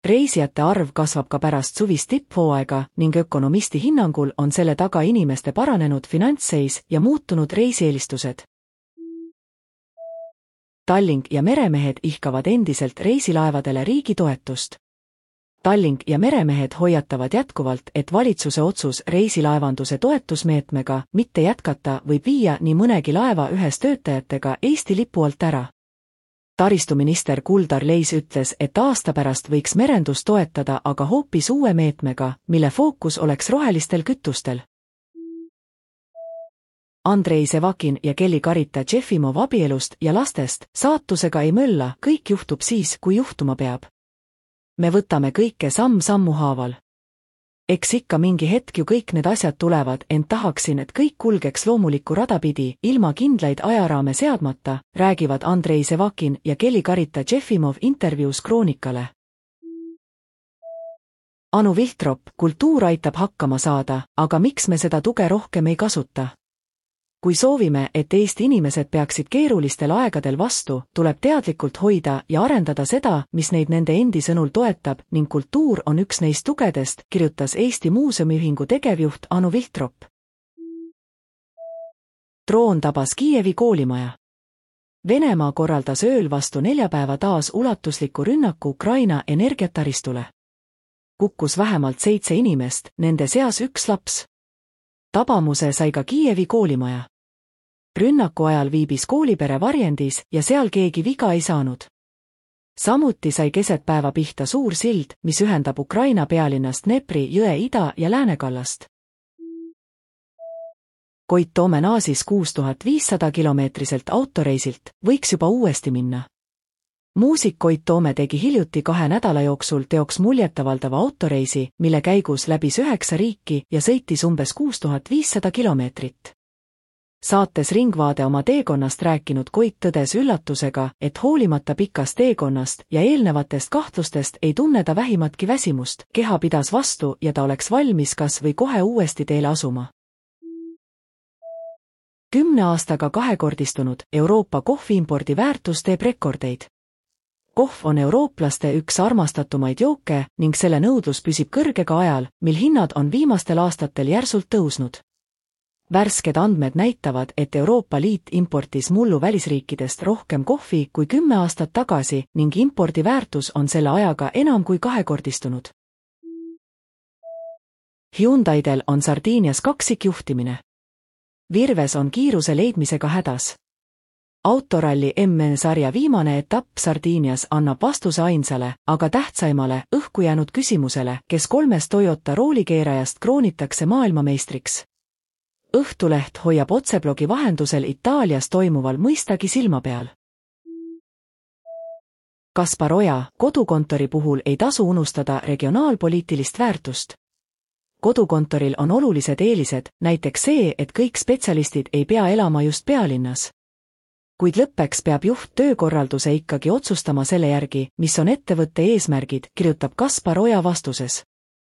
Reisijate arv kasvab ka pärast suvist tipphooaega ning ökonomisti hinnangul on selle taga inimeste paranenud finantsseis ja muutunud reisieelistused. Tallink ja meremehed ihkavad endiselt reisilaevadele riigi toetust. Tallink ja meremehed hoiatavad jätkuvalt, et valitsuse otsus reisilaevanduse toetusmeetmega mitte jätkata võib viia nii mõnegi laeva ühes töötajatega Eesti lipu alt ära. Taristuminister Kuldar Leis ütles, et aasta pärast võiks merendust toetada aga hoopis uue meetmega, mille fookus oleks rohelistel kütustel. Andrei Sevakin ja Kelly Karita Jefimov abielust ja lastest saatusega ei mölla, kõik juhtub siis, kui juhtuma peab. Me võtame kõike samm-sammu haaval. Eks ikka mingi hetk ju kõik need asjad tulevad, ent tahaksin, et kõik kulgeks loomulikku rada pidi, ilma kindlaid ajaraame seadmata, räägivad Andrei Sevakin ja Kelly Karita Jefimov intervjuus Kroonikale. Anu Viltrop, kultuur aitab hakkama saada, aga miks me seda tuge rohkem ei kasuta? Kui soovime, et Eesti inimesed peaksid keerulistel aegadel vastu, tuleb teadlikult hoida ja arendada seda, mis neid nende endi sõnul toetab ning kultuur on üks neist tugedest, kirjutas Eesti Muuseumiühingu tegevjuht Anu Viltrop. Droon tabas Kiievi koolimaja. Venemaa korraldas ööl vastu neljapäeva taas ulatusliku rünnaku Ukraina energiataristule. Kukkus vähemalt 7 inimest, nende seas 1 laps. Tabamuse sai ka Kiievi koolimaja. Rünnaku ajal viibis koolipere varjendis ja seal keegi viga ei saanud. Samuti sai keset päeva pihta suur sild, mis ühendab Ukraina pealinnast Dnepri jõe ida- ja läänekallast. Koit Toome naasis 6500 kilomeetriselt autoreisilt, võiks juba uuesti minna. Muusik Koit Toome tegi hiljuti 2 nädala jooksul teoks muljetavaldava autoreisi, mille käigus läbis 9 riiki ja sõitis umbes 6500 kilomeetrit. Saates Ringvaade oma teekonnast rääkinud Koit tõdes üllatusega, et hoolimata pikast teekonnast ja eelnevatest kahtlustest ei tunne ta vähimatki väsimust, keha pidas vastu ja ta oleks valmis kas või kohe uuesti teele asuma. 10 aastaga kahekordistunud Euroopa kohviimpordi väärtus teeb rekordeid. Kohv on eurooplaste üks armastatumaid jooke ning selle nõudlus püsib kõrge ka ajal, mil hinnad on viimastel aastatel järsult tõusnud. Värsked andmed näitavad, et Euroopa Liit importis mullu välisriikidest rohkem kohvi kui 10 aastat tagasi ning impordi väärtus on selle ajaga enam kui kahekordistunud. Hyundaidel on Sardiinias kaksikjuhtimine. Virves on kiiruse leidmisega hädas. Autoralli MN-sarja viimane etapp Sardiinias annab vastuse ainsale, aga tähtsaimale, õhku jäänud küsimusele, kes 3 Toyota roolikeerajast kroonitakse maailmameistriks. Õhtuleht hoiab otseblogi vahendusel Itaalias toimuval mõistagi silma peal. Kaspar Oja, kodukontori puhul ei tasu unustada regionaalpoliitilist väärtust. Kodukontoril on olulised eelised, näiteks see, et kõik spetsialistid ei pea elama just pealinnas. Kuid lõppeks peab juht töökorralduse ikkagi otsustama selle järgi, mis on ettevõtte eesmärgid, kirjutab Kaspar Oja vastuses.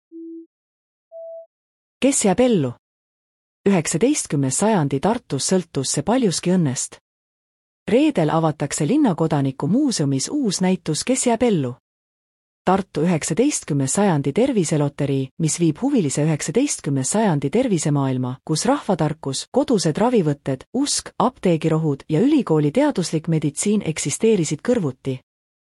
Kes jääb ellu? 19. sajandi Tartus sõltus see paljuski õnnest. Reedel avatakse Linnakodaniku muuseumis uus näitus Kes jääb ellu? Tartu 19. sajandi terviseloterii, mis viib huvilise 19. sajandi tervisemaailma, kus rahvatarkus, kodused ravivõtted, usk, apteegirohud ja ülikooli teaduslik meditsiin eksisteerisid kõrvuti.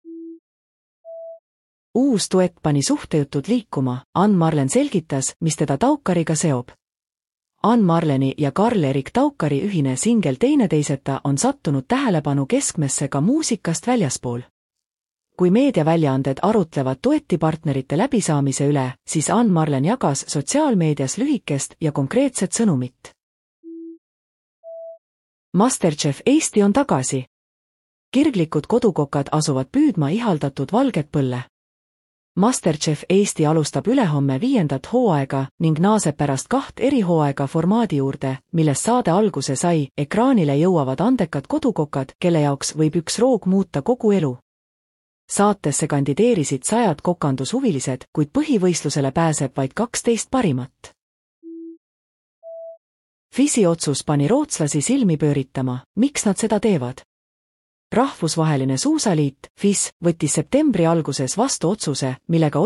Uus duett pani suhtejutud liikuma, Ann-Marlen selgitas, mis teda Taukariga seob. Ann-Marleni ja Karl-Erik Taukari ühine singel Teineteiseta on sattunud tähelepanu keskmesse ka muusikast väljaspool. Kui meediaväljaanded arutlevad duetipartnerite läbisaamise üle, siis Ann-Marlen jagas sotsiaalmeedias lühikest ja konkreetset sõnumit. MasterChef Eesti on tagasi. Kirglikud kodukokad asuvad püüdma ihaldatud valget põlle. MasterChef Eesti alustab ülehomme 5. hooaega ning naaseb pärast 2 erihooaega formaadi juurde, millest saade alguse sai. Ekraanile jõuavad andekad kodukokad, kelle jaoks võib üks roog muuta kogu elu. Saatesse kandideerisid 100 kokandushuvilised, kuid põhivõistlusele pääseb vaid 12 parimat. FIS-i otsus pani rootslasi silmi pööritama, miks nad seda teevad. Rahvusvaheline suusaliit, FIS, võttis septembri alguses vastu otsuse, millega